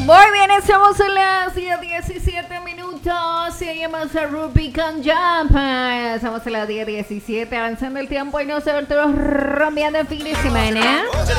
Muy bien, estamos en las 10:17 minutos. Seguimos a Rubicon Jump. Estamos en las 10:17, avanzando el tiempo y nosotros rompiendo el fin de semana.